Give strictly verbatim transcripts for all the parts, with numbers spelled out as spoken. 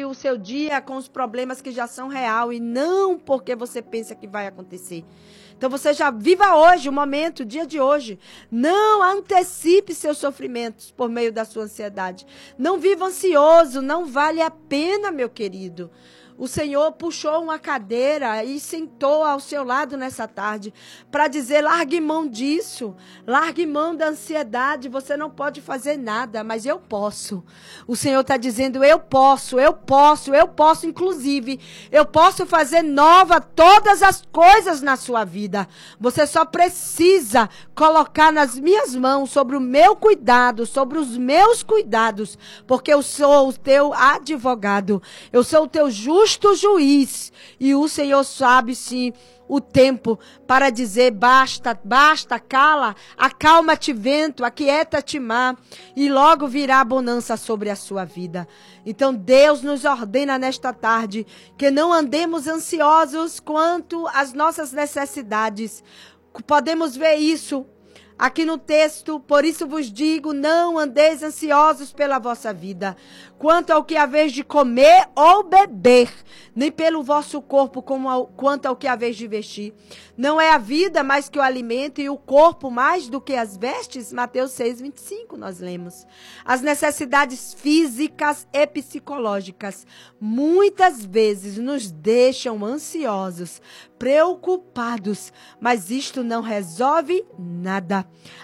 o seu dia com os problemas que já são real e não porque você pensa que vai acontecer. Então você já viva hoje, o momento, o dia de hoje. Não antecipe seus sofrimentos por meio da sua ansiedade. Não viva ansioso, não vale a pena, meu querido. O Senhor puxou uma cadeira e sentou ao seu lado nessa tarde para dizer, largue mão disso, largue mão da ansiedade, você não pode fazer nada, mas eu posso. O Senhor está dizendo, eu posso, eu posso, eu posso, inclusive, eu posso fazer nova todas as coisas na sua vida. Você só precisa colocar nas minhas mãos, sobre o meu cuidado, sobre os meus cuidados, porque eu sou o teu advogado, eu sou o teu justo juiz, e o Senhor sabe sim o tempo para dizer basta, basta, cala, acalma-te vento, aquieta-te mar, e logo virá a bonança sobre a sua vida. Então Deus nos ordena nesta tarde que não andemos ansiosos quanto às nossas necessidades. Podemos ver isso aqui no texto, por isso vos digo, não andeis ansiosos pela vossa vida, quanto ao que haveis de comer ou beber, nem pelo vosso corpo, como ao, quanto ao que haveis de vestir. Não é a vida mais que o alimento e o corpo mais do que as vestes? Mateus seis, vinte e cinco, nós lemos. As necessidades físicas e psicológicas muitas vezes nos deixam ansiosos, preocupados, mas isto não resolve nada.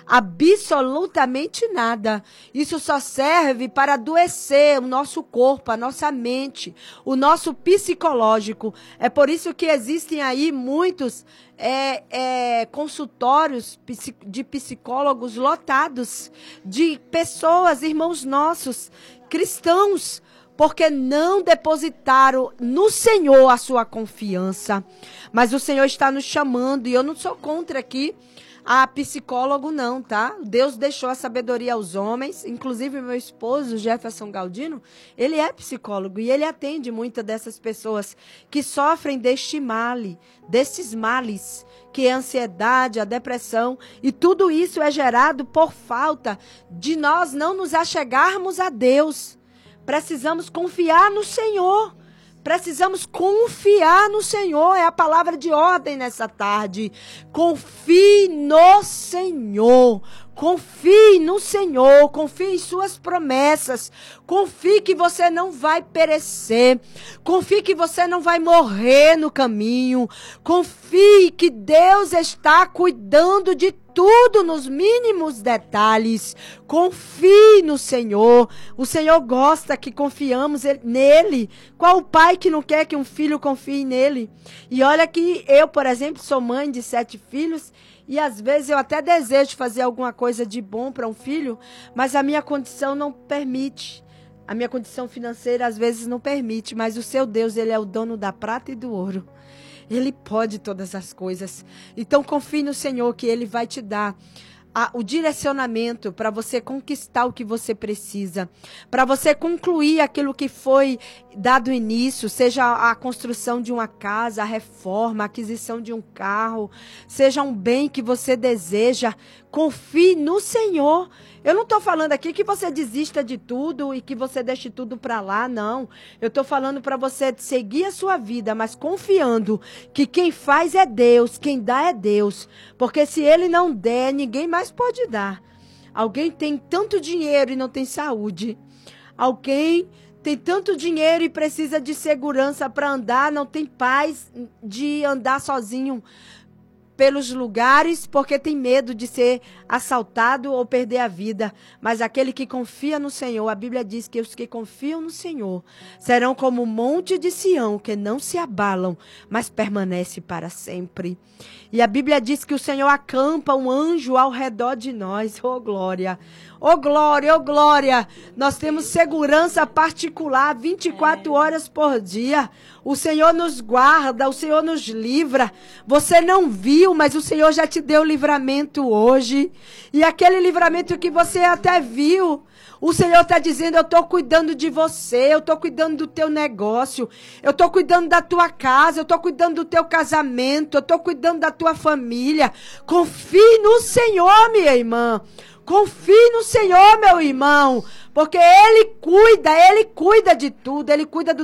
Absolutamente nada. Isso só serve para adoecer o nosso corpo, a nossa mente, o nosso psicológico. É por isso que existem aí muitos é, é, consultórios de psicólogos lotados, de pessoas, irmãos nossos, cristãos, porque não depositaram no Senhor a sua confiança. Mas o Senhor está nos chamando, e eu não sou contra aqui a psicólogo não, tá? Deus deixou a sabedoria aos homens, inclusive meu esposo, Jefferson Galdino, ele é psicólogo e ele atende muitas dessas pessoas que sofrem deste male, destes males, que é a ansiedade, a depressão, e tudo isso é gerado por falta de nós não nos achegarmos a Deus. Precisamos confiar no Senhor. Precisamos confiar no Senhor. É a palavra de ordem nessa tarde. Confie no Senhor. Confie no Senhor. Confie em suas promessas. Confie que você não vai perecer. Confie que você não vai morrer no caminho. Confie que Deus está cuidando de tudo nos mínimos detalhes. Confie no Senhor. O Senhor gosta que confiamos nele. Qual o pai que não quer que um filho confie nele? E olha que eu, por exemplo, sou mãe de sete filhos e às vezes eu até desejo fazer alguma coisa de bom para um filho, mas a minha condição não permite. A minha condição financeira às vezes não permite, mas o seu Deus, ele é o dono da prata e do ouro. Ele pode todas as coisas. Então confie no Senhor que Ele vai te dar a, o direcionamento para você conquistar o que você precisa. Para você concluir aquilo que foi dado início, seja a construção de uma casa, a reforma, a aquisição de um carro, seja um bem que você deseja. Confie no Senhor. Eu não estou falando aqui que você desista de tudo e que você deixe tudo para lá, não. Eu estou falando para você seguir a sua vida, mas confiando que quem faz é Deus, quem dá é Deus. Porque se Ele não der, ninguém mais pode dar. Alguém tem tanto dinheiro e não tem saúde. Alguém tem tanto dinheiro e precisa de segurança para andar, não tem paz de andar sozinho pelos lugares, porque tem medo de ser assaltado ou perder a vida. Mas aquele que confia no Senhor, a Bíblia diz que os que confiam no Senhor serão como o monte de Sião, que não se abalam, mas permanece para sempre. E a Bíblia diz que o Senhor acampa um anjo ao redor de nós. Oh, glória! Oh, glória! Oh, glória! Nós temos segurança particular vinte e quatro horas por dia. O Senhor nos guarda, o Senhor nos livra. Você não viu, mas o Senhor já te deu livramento hoje. E aquele livramento que você até viu, o Senhor está dizendo, eu estou cuidando de você, eu estou cuidando do teu negócio, eu estou cuidando da tua casa, eu estou cuidando do teu casamento, eu estou cuidando da tua família. Confie no Senhor, minha irmã. Confie no Senhor, meu irmão, porque Ele cuida, Ele cuida de tudo, Ele cuida do